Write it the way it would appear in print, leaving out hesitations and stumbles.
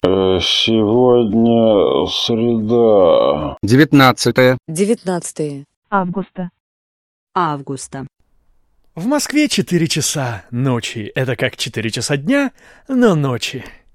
Сегодня среда. 19 августа. В Москве 4 часа ночи. Это как 4 часа дня, но ночи.